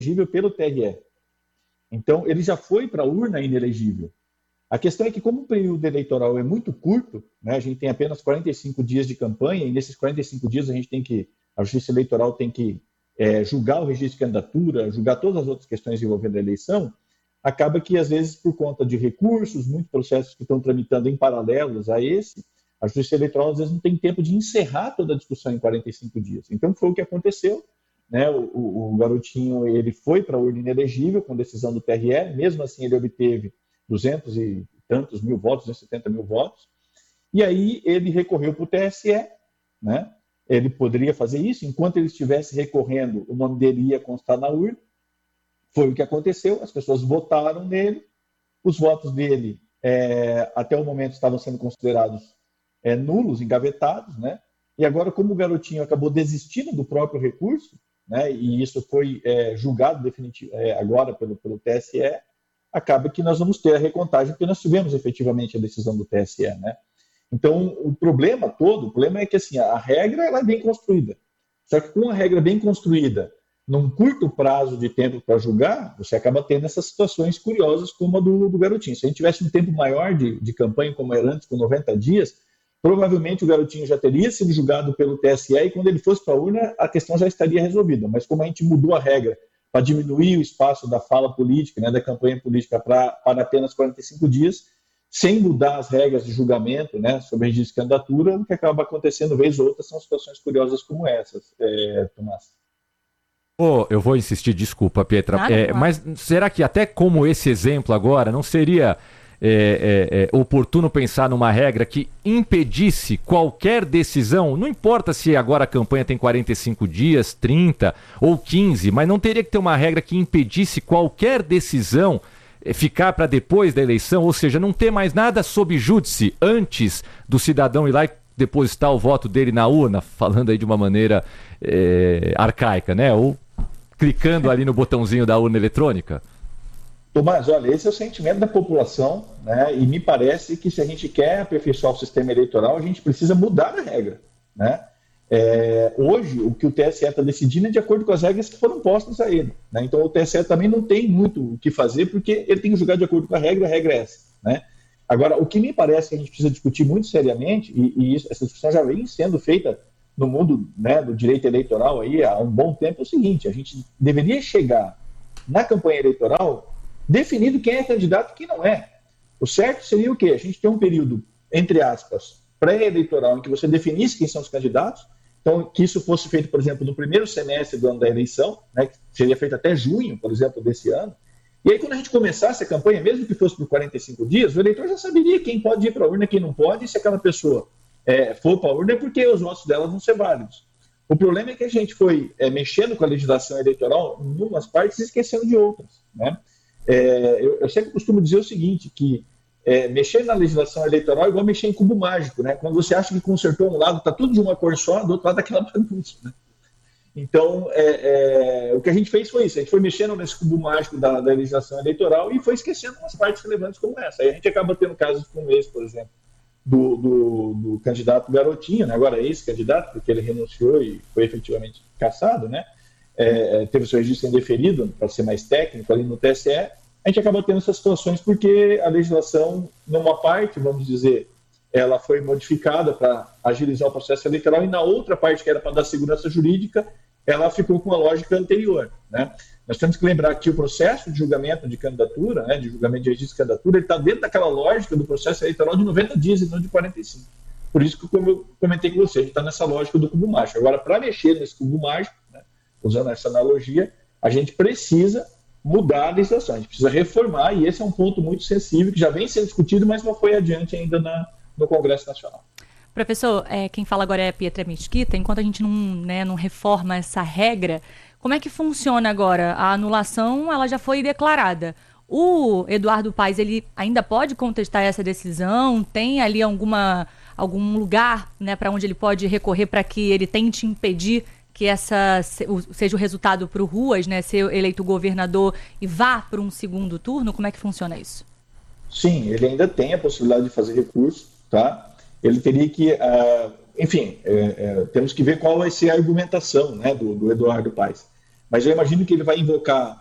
inelegível pelo TRE. Então, ele já foi para a urna inelegível. A questão é que, como o período eleitoral é muito curto, né, a gente tem apenas 45 dias de campanha, e nesses 45 dias a Justiça Eleitoral tem que julgar o registro de candidatura, julgar todas as outras questões envolvendo a eleição, acaba que, às vezes, por conta de recursos, muitos processos que estão tramitando em paralelos a esse, a Justiça Eleitoral, às vezes, não tem tempo de encerrar toda a discussão em 45 dias. Então, foi o que aconteceu. Né? O garotinho ele foi para a urna inelegível com decisão do TRE, mesmo assim ele obteve 200 e tantos mil votos, 270 mil votos, e aí ele recorreu para o TSE, né? Ele poderia fazer isso, enquanto ele estivesse recorrendo, o nome dele ia constar na urna, foi o que aconteceu, as pessoas votaram nele, os votos dele até o momento estavam sendo considerados nulos, engavetados, né? E agora, como o garotinho acabou desistindo do próprio recurso, né? E isso foi julgado agora pelo TSE, acaba que nós vamos ter a recontagem, porque nós tivemos efetivamente a decisão do TSE, né? Então, o problema é que assim, a regra ela é bem construída. Só que com a regra bem construída, num curto prazo de tempo para julgar, você acaba tendo essas situações curiosas como a do garotinho. Se a gente tivesse um tempo maior de campanha, como era antes, com 90 dias, provavelmente o garotinho já teria sido julgado pelo TSE e quando ele fosse para a urna, a questão já estaria resolvida. Mas como a gente mudou a regra para diminuir o espaço da fala política, né, da campanha política para apenas 45 dias, sem mudar as regras de julgamento, né, sobre registro de candidatura, o que acaba acontecendo vez ou outra são situações curiosas como essas, Tomás. Eu vou insistir, desculpa, Pietra, mas será que até como esse exemplo agora, não seria oportuno pensar numa regra que impedisse qualquer decisão, não importa se agora a campanha tem 45 dias, 30 ou 15, mas não teria que ter uma regra que impedisse qualquer decisão ficar para depois da eleição, ou seja, não ter mais nada sob júdice antes do cidadão ir lá e depositar o voto dele na urna, falando aí de uma maneira arcaica, né? Ou clicando ali no botãozinho da urna eletrônica? Tomás, olha, esse é o sentimento da população, né? E me parece que se a gente quer aperfeiçoar o sistema eleitoral, a gente precisa mudar a regra, né? Hoje, o que o TSE está decidindo é de acordo com as regras que foram postas a ele, né? Então, o TSE também não tem muito o que fazer, porque ele tem que julgar de acordo com a regra é essa, né? Agora, o que me parece que a gente precisa discutir muito seriamente, essa discussão já vem sendo feita no mundo, né, do direito eleitoral aí, há um bom tempo, é o seguinte: a gente deveria chegar na campanha eleitoral definido quem é candidato e quem não é. O certo seria o quê? A gente tem um período, entre aspas, pré-eleitoral, em que você definisse quem são os candidatos, então que isso fosse feito, por exemplo, no primeiro semestre do ano da eleição, né, que seria feito até junho, por exemplo, desse ano, e aí quando a gente começasse a campanha, mesmo que fosse por 45 dias, o eleitor já saberia quem pode ir para a urna e quem não pode, e se aquela pessoa for para a urna é porque os votos dela vão ser válidos. O problema é que a gente foi mexendo com a legislação eleitoral em umas partes e esquecendo de outras, né? Eu sempre costumo dizer o seguinte, que mexer na legislação eleitoral é igual mexer em cubo mágico, né? Quando você acha que consertou um lado, está tudo de uma cor só, do outro lado aquela bagunça, né? Então, o que a gente fez foi isso, a gente foi mexendo nesse cubo mágico da legislação eleitoral e foi esquecendo umas partes relevantes como essa. Aí a gente acaba tendo casos como esse, por exemplo, do candidato Garotinho, né? Agora ex-candidato, porque ele renunciou e foi efetivamente cassado, né? Teve seu registro indeferido, para ser mais técnico, ali no TSE. A gente acaba tendo essas situações porque a legislação, numa parte, vamos dizer, ela foi modificada para agilizar o processo eleitoral e na outra parte, que era para dar segurança jurídica, ela ficou com a lógica anterior, né? Nós temos que lembrar que o processo de julgamento de candidatura, né, de julgamento de registro de candidatura, ele está dentro daquela lógica do processo eleitoral de 90 dias e não de 45. Por isso que, como eu comentei com você, a gente está nessa lógica do cubo mágico. Agora, para mexer nesse cubo mágico, né, usando essa analogia, a gente precisa mudar a legislação, a gente precisa reformar, e esse é um ponto muito sensível, que já vem sendo discutido, mas não foi adiante ainda no Congresso Nacional. Professor, quem fala agora é a Pietra Mesquita. Enquanto a gente não reforma essa regra, como é que funciona agora? A anulação ela já foi declarada. O Eduardo Paes, ele ainda pode contestar essa decisão? Tem ali algum lugar, né, para onde ele pode recorrer para que ele tente impedir que seja o resultado para o Ruas, né, ser eleito governador e vá para um segundo turno? Como é que funciona isso? Sim, ele ainda tem a possibilidade de fazer recurso, tá? Ele teria que, temos que ver qual vai ser a argumentação, né, do Eduardo Paes. mas eu imagino que ele vai invocar